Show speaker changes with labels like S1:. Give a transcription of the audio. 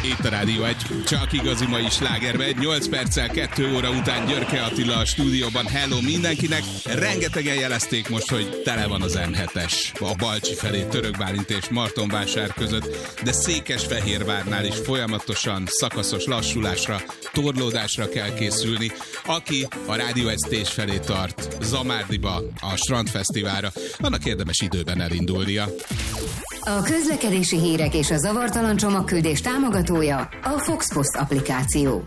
S1: Itt a Rádió 1, csak igazi mai sláger megy, 8 perccel 2 óra után Györke Attila a stúdióban. Hello mindenkinek! Rengetegen jelezték most, hogy tele van az M7-es a Balcsi felé, Török Bálint és Martonvásár között, de Székesfehérvárnál is folyamatosan szakaszos lassulásra, torlódásra kell készülni. Aki a Rádió 1 stage felé tart, Zamárdiba, a Strandfesztiválra, annak érdemes időben elindulnia.
S2: A közlekedési hírek és a zavartalan csomagküldés támogatója a Fox Post applikáció.